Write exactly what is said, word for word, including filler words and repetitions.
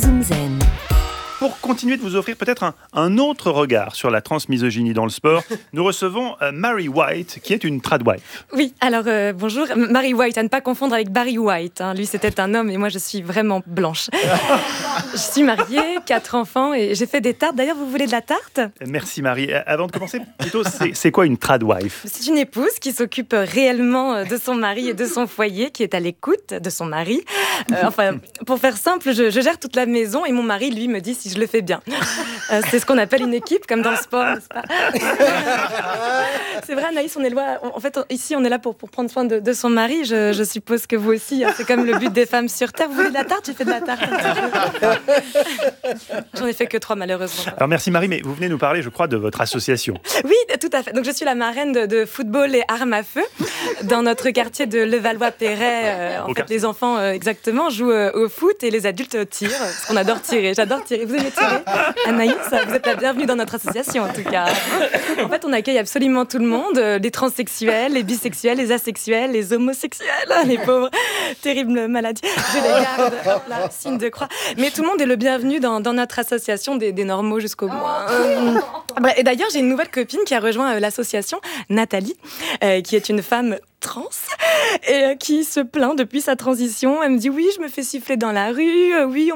Zoom Zen. Pour continuer de vous offrir peut-être un, un autre regard sur la transmisogynie dans le sport, nous recevons euh, Mary White, qui est une tradwife. Oui, alors euh, bonjour, Mary White, à ne pas confondre avec Barry White. Hein. Lui, c'était un homme et moi, je suis vraiment blanche. Je suis mariée, quatre enfants et j'ai fait des tartes. D'ailleurs, vous voulez de la tarte ? Merci Marie. Euh, Avant de commencer, plutôt, c'est, c'est quoi une tradwife ? C'est une épouse qui s'occupe réellement de son mari et de son foyer, qui est à l'écoute de son mari. Euh, enfin, pour faire simple, je, je gère toute la maison et mon mari, lui, me dit si je le fais bien. Euh, c'est ce qu'on appelle une équipe, comme dans le sport, n'est-ce pas ? C'est vrai, Anaïs, on est loin. En fait, ici, on est là pour, pour prendre soin de, de son mari. Je, je suppose que vous aussi, hein, c'est comme le but des femmes sur Terre. Vous voulez de la tarte ? J'ai fait de la tarte. J'en ai fait que trois, malheureusement. Alors merci Marie, mais vous venez nous parler, je crois, de votre association. Oui, tout à fait. Donc, je suis la marraine de, de football et armes à feu dans notre quartier de Levallois-Perret. Euh, en Au fait, quartier. les enfants, euh, exactement, jouent euh, au foot et les adultes euh, tirent, parce qu'on adore tirer. J'adore tirer. Vous aimez tirer ? Anaïs, vous êtes la bienvenue dans notre association, en tout cas. En fait, on accueille absolument tout le monde, euh, les transsexuels, les bisexuels, les asexuels, les homosexuels, les pauvres, terribles maladies. Je les garde, hop là, signe de croix. Mais tout le monde est le bienvenu dans, dans notre association des, des normaux jusqu'au bout. Euh, bref, et d'ailleurs, j'ai une nouvelle copine qui a rejoint euh, l'association, Nathalie, euh, qui est une femme trans et euh, qui se plaint depuis sa transition. Elle me dit oui, je me fais siffler dans la rue, euh, oui,